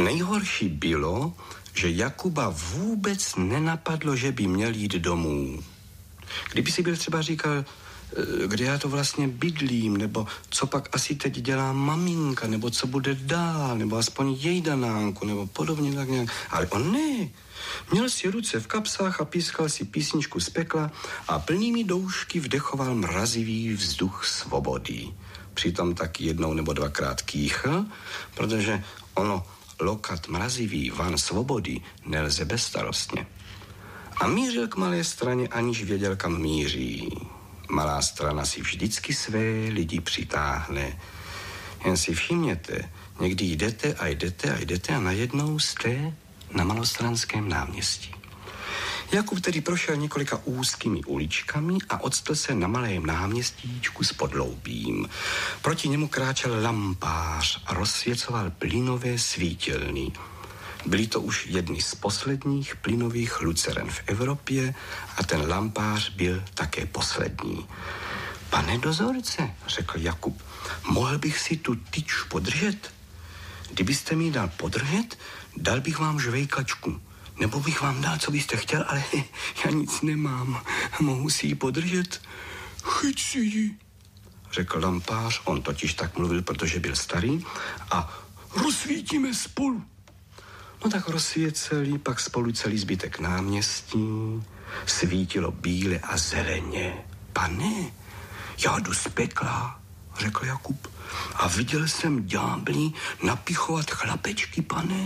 Nejhorší bylo, že Jakuba vůbec nenapadlo, že by měl jít domů. Kdyby si byl třeba říkal, kde já to vlastně bydlím, nebo co pak asi teď dělá maminka, nebo co bude dál, nebo aspoň její danánku, nebo podobně tak nějak. Ale on ne. Měl si ruce v kapsách a pískal si písničku z pekla a plnými doušky vdechoval mrazivý vzduch svobody. Přitom taky jednou nebo dvakrát kýchl, protože ono lokat mrazivý van svobody nelze bezstarostně. A mířil k malé straně, aniž věděl, kam míří. Malá strana si vždycky své lidi přitáhne. Jen si všimněte, někdy jdete a najednou jste na Malostranském náměstí. Jakub tedy prošel několika úzkými uličkami a octl se na malém náměstíčku s podloubím. Proti němu kráčel lampář a rozsvěcoval plynové svítilny. Byly to už jedny z posledních plynových luceren v Evropě a ten lampář byl také poslední. Pane dozorce, řekl Jakub, mohl bych si tu tyč podržet? Kdybyste mi dal podržet, dal bych vám žvejkačku. Nebo bych vám dal, co byste chtěl, ale já nic nemám. Mohu si ji podržet? Chyť si ji, řekl lampář. On totiž tak mluvil, protože byl starý. A rozsvítíme spolu. No tak rozsvěceli pak spolu celý zbytek náměstí. Svítilo bíle a zeleně. Pane, já jdu z pekla, řekl Jakub. A viděl jsem ďábly napichovat chlapečky, pane.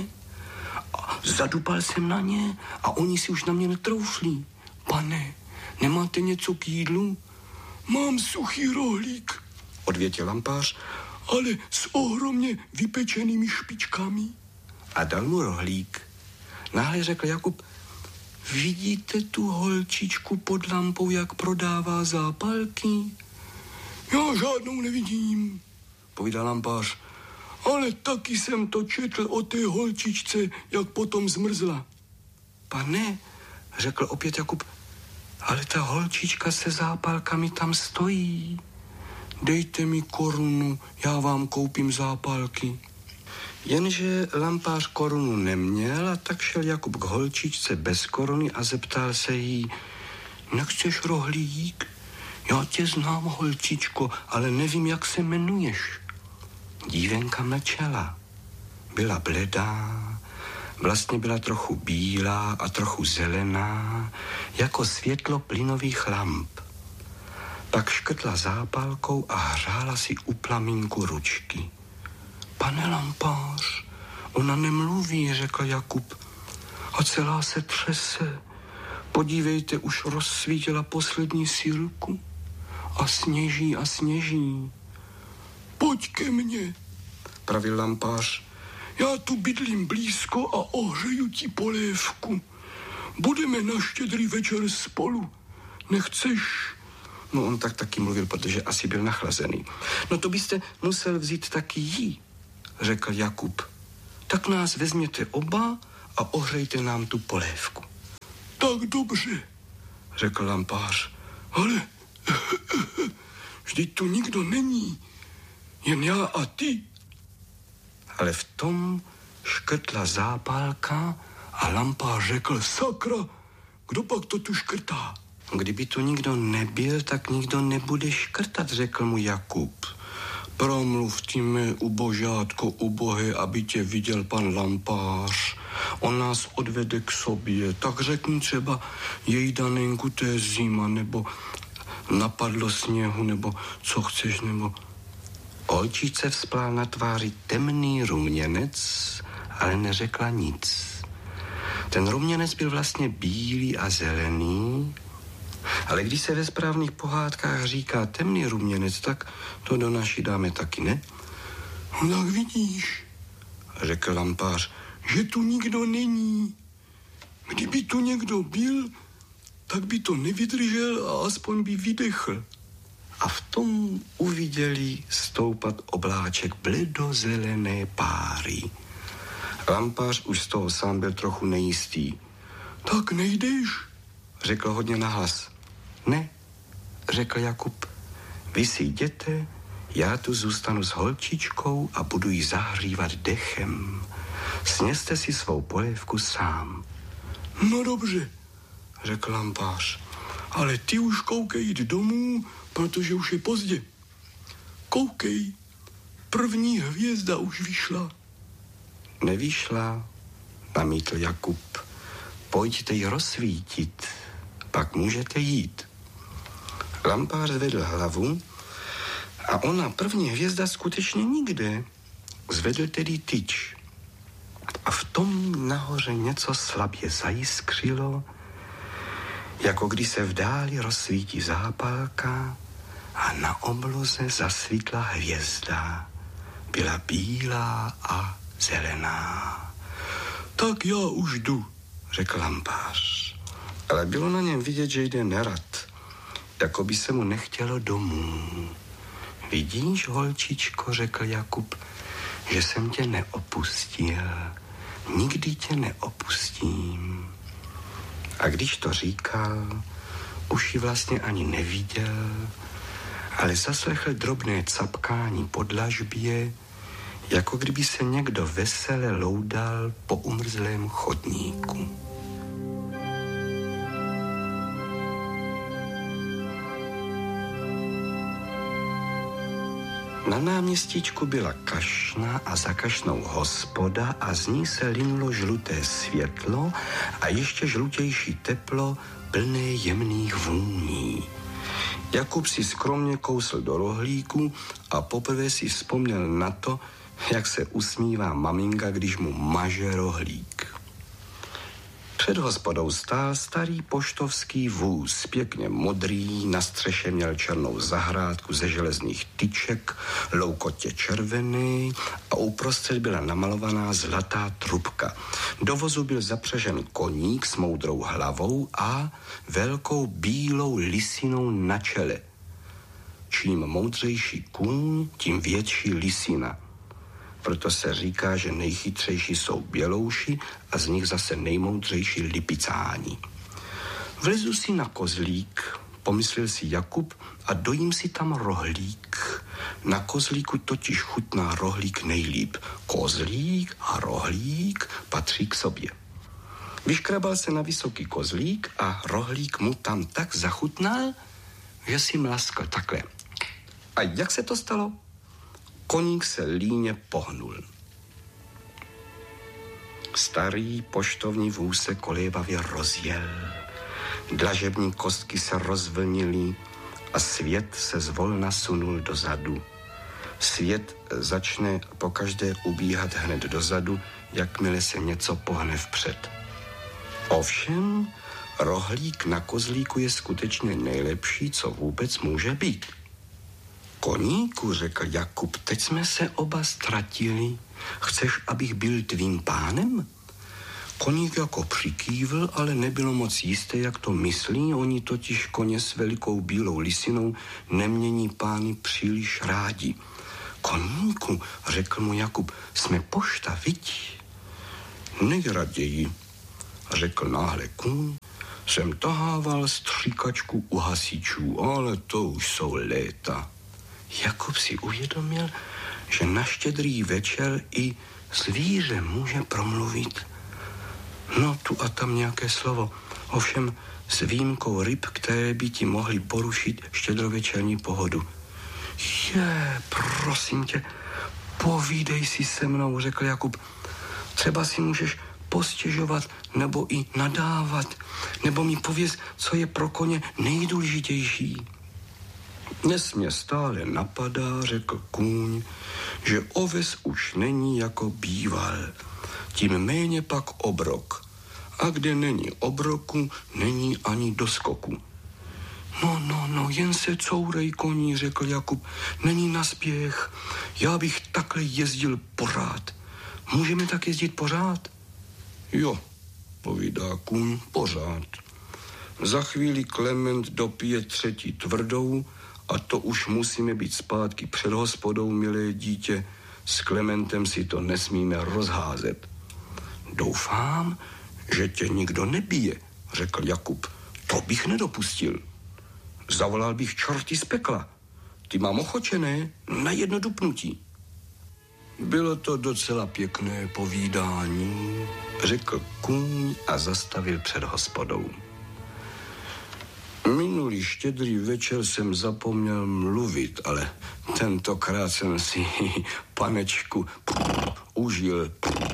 A zadupal jsem na ně a oni si už na mě netrouflí. Pane, nemáte něco k jídlu? Mám suchý rohlík, odvětil lampář, ale s ohromně vypečenými špičkami. A dal mu rohlík. Náhle řekl Jakub, vidíte tu holčičku pod lampou, jak prodává zápalky? Já žádnou nevidím, povídal lampář, ale taky jsem to četl o té holčičce, jak potom zmrzla. Pane, řekl opět Jakub, ale ta holčička se zápalkami tam stojí. Dejte mi korunu, já vám koupím zápalky. Jenže lampář korunu neměl a tak šel Jakub k holčičce bez koruny a zeptal se jí, nechceš rohlík? Já tě znám, holčičko, ale nevím, jak se jmenuješ. Dívenka mlčela. Byla bledá, vlastně byla trochu bílá a trochu zelená, jako světlo plynových lamp. Pak škrtla zápalkou a hřála si u plamínku ručky. Pane lampář, ona nemluví, řekl Jakub, a celá se třese. Podívejte, už rozsvítila poslední sílku a sněží a sněží. Pojď ke mně, pravil lampář. Já tu bydlím blízko a ohřeju ti polévku. Budeme na Štědrý večer spolu. Nechceš? No on tak taky mluvil, protože asi byl nachlazený. No to byste musel vzít taky jí, řekl Jakub. Tak nás vezměte oba a ohřejte nám tu polévku. Tak dobře, řekl lampář. Ale vždyť tu nikdo není, jen já a ty. Ale v tom škrtla zápálka a lampář řekl, sakra, kdo pak to tu škrtá? Kdyby tu nikdo nebyl, tak nikdo nebude škrtat, řekl mu Jakub. Promluv ty mé ubožátko ubohé, aby tě viděl pan lampář. On nás odvede k sobě, tak řekni třeba její danenku, to je zima, nebo napadlo sněhu, nebo co chceš, nebo... Holčičce vzplál na tváři temný ruměnec, ale neřekla nic. Ten ruměnec byl vlastně bílý a zelený, ale když se ve správných pohádkách říká temný ruměnec, tak to do naší dáme taky, ne? No tak vidíš, řekl lampář, že tu nikdo není. Kdyby tu někdo byl, tak by to nevydržel a aspoň by vydechl. A v tom uviděli stoupat obláček bledozelené páry. Lampář už z toho sám byl trochu nejistý. Tak nejdeš? Řekl hodně nahlas. Ne, řekl Jakub. Vy si jděte, já tu zůstanu s holčičkou a budu ji zahřívat dechem. Sněste si svou polévku sám. No dobře, řekl lampář, ale ty už koukej jít domů, protože už je pozdě. Koukej, první hvězda už vyšla. Nevyšla, namítl Jakub. Pojďte ji rozsvítit, pak můžete jít. Lampář zvedl hlavu a ona, první hvězda, skutečně nikde. Zvedl tedy tyč. A v tom nahoře něco slabě zajiskřilo, jako když se v dáli rozsvítí zápalka a na obloze zasvítla hvězda. Byla bílá a zelená. Tak já už jdu, řekl lampář. Ale bylo na něm vidět, že jde nerad, jako by se mu nechtělo domů. Vidíš, holčičko, řekl Jakub, že jsem tě neopustil. Nikdy tě neopustím. A když to říkal, už ji vlastně ani neviděl, ale zaslechl drobné capkání po dlažbě, jako kdyby se někdo vesele loudal po umrzlém chodníku. Na náměstíčku byla kašna a za kašnou hospoda a z ní se linulo žluté světlo a ještě žlutější teplo plné jemných vůní. Jakub si skromně kousl do rohlíku a poprvé si vzpomněl na to, jak se usmívá maminka, když mu maže rohlík. Před hospodou stál starý poštovský vůz, pěkně modrý, na střeše měl černou zahrádku ze železných tyček, loukotě červený a uprostřed byla namalovaná zlatá trubka. Do vozu byl zapřežen koník s moudrou hlavou a velkou bílou lisinou na čele. Čím moudřejší kůň, tím větší lisina. Proto se říká, že nejchytřejší jsou bělouši a z nich zase nejmoudřejší lipicáni. Vlezu si na kozlík, pomyslel si Jakub, a dojím si tam rohlík. Na kozlíku totiž chutná rohlík nejlíp. Kozlík a rohlík patří k sobě. Vyškrabal se na vysoký kozlík a rohlík mu tam tak zachutnal, že si mlaskl takhle. A jak se to stalo? Koník se líně pohnul. Starý poštovní vůz se kolévavě rozjel. Dlažební kostky se rozvlnily a svět se zvolna sunul dozadu. Svět začne pokaždé ubíhat hned dozadu, jakmile se něco pohne vpřed. Ovšem, rohlík na kozlíku je skutečně nejlepší, co vůbec může být. Koníku, řekl Jakub, teď jsme se oba ztratili. Chceš, abych byl tvým pánem? Koník jako přikývl, ale nebylo moc jisté, jak to myslí. Oni totiž koně s velikou bílou lisinou nemění pány příliš rádi. Koníku, řekl mu Jakub, jsme pošta, viď? Nejraději, řekl náhle kůň, jsem tahával stříkačku u hasičů, ale to už jsou léta. Jakub si uvědomil, že na Štědrý večer i zvíře může promluvit. No, tu a tam nějaké slovo, ovšem s výjimkou ryb, které by ti mohly porušit štědrovečerní pohodu. Prosím tě, povídej si se mnou, řekl Jakub. Třeba si můžeš postěžovat nebo i nadávat, nebo mi pověz, co je pro koně nejdůležitější. Dnes mě stále napadá, řekl kůň, že oves už není jako býval, tím méně pak obrok. A kde není obroku, není ani doskoku. No, jen se courej koní, řekl Jakub, není naspěch, já bych takhle jezdil pořád. Můžeme tak jezdit pořád? Jo, povídá kůň, pořád. Za chvíli Klement dopije 3. tvrdou a to už musíme být zpátky před hospodou, milé dítě. S Klementem si to nesmíme rozházet. Doufám, že tě nikdo nebije, řekl Jakub. To bych nedopustil. Zavolal bych čorty z pekla. Ty mám ochočené na jedno dupnutí. Bylo to docela pěkné povídání, řekl kůň a zastavil před hospodou. Minulý Štědrý večer jsem zapomněl mluvit, ale tentokrát jsem si panečku užil.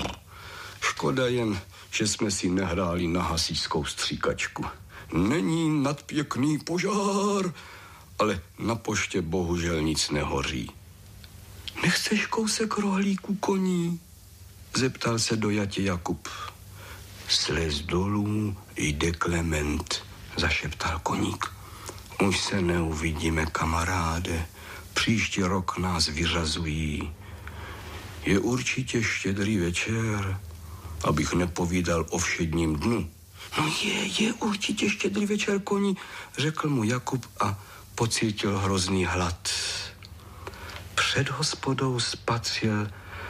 Škoda jen, že jsme si nehráli na hasičskou stříkačku. Není nadpěkný požár, ale na poště bohužel nic nehoří. Nechceš kousek rohlíku koní? Zeptal se dojatě Jakub. Slez dolů jde Klement, zašeptal koník. Už se neuvidíme, kamaráde. Příští rok nás vyřazují. Je určitě Štědrý večer, abych nepovídal o všedním dnu. No je určitě Štědrý večer, koní, řekl mu Jakub a pocítil hrozný hlad. Před hospodou spatřil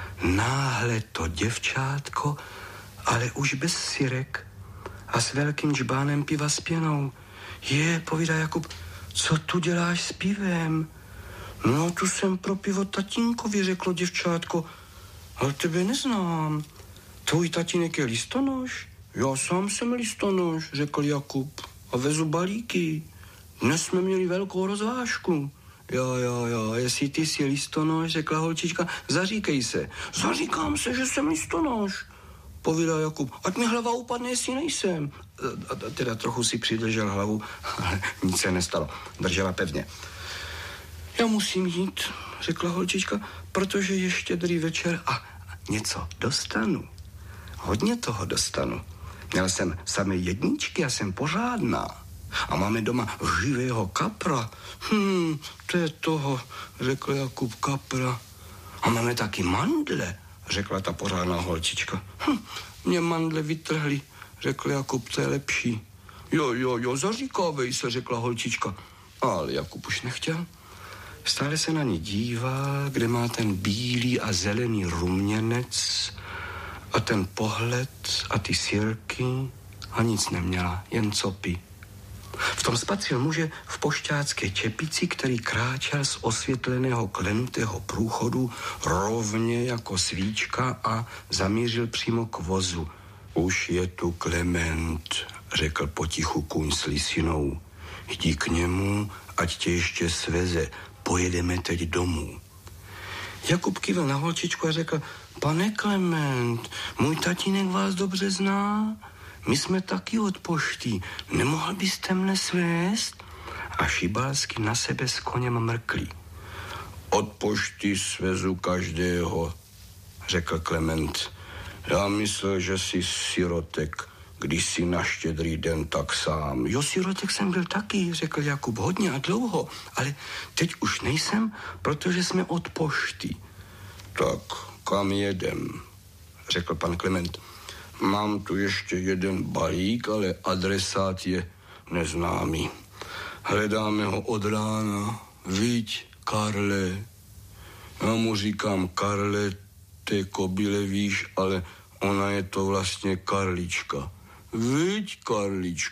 náhle to děvčátko, ale už bez sirek a s velkým džbánem piva s pěnou. Povídá Jakub, co tu děláš s pivem? No, tu jsem pro pivo tatínkovi, řeklo děvčátko. Ale tebe neznám. Tvůj tatínek je listonoš? Já sám jsem listonoš, řekl Jakub. A vezu balíky. Dnes jsme měli velkou rozvážku. Jo, jestli ty jsi listonoš, řekla holčička, zaříkej se. Zaříkám se, že jsem listonoš, povídal Jakub. Ať mi hlava upadne, jestli nejsem. Teda trochu si přidržel hlavu, ale nic se nestalo. Držela pevně. Já musím jít, řekla holčička, protože je Štědrý večer a něco dostanu. Hodně toho dostanu. Měl jsem samé jedničky a jsem pořádná. A máme doma živého kapra. To je toho, řekl Jakub, kapra. A máme taky mandle, řekla ta pořádná holčička. Mě mandle vytrhli, řekl Jakub, to je lepší. Jo, zaříkávej se, řekla holčička. Ale Jakub už nechtěl. Stále se na ní dívá, kde má ten bílý a zelený ruměnec a ten pohled a ty sirky a nic neměla, jen copy. V tom spatřil muže v pošťácké čepici, který kráčel z osvětleného klenutého průchodu rovně jako svíčka a zamířil přímo k vozu. Už je tu Klement, řekl potichu kůň s lisinou. Jdi k němu, ať tě ještě sveze, pojedeme teď domů. Jakub kývil na holčičku a řekl, pane Klement, můj tatínek vás dobře zná. My jsme taky od pošty. Nemohl byste mne svést? A šibalsky na sebe s koněm mrklí. Od pošty svezu každého, řekl Klement. Já myslel, že jsi sirotek, když jsi na Štědrý den tak sám. Jo, sirotek jsem byl taky, řekl Jakub, hodně a dlouho, ale teď už nejsem, protože jsme od pošty. Tak, kam jedem, řekl pan Klement. Mám tu ještě jeden balík, ale adresát je neznámý. Hledáme ho od rána. Viď, Karle. Já mu říkám Karle, té kobyle, víš, ale ona je to vlastně Karlička. Viď, Karlička.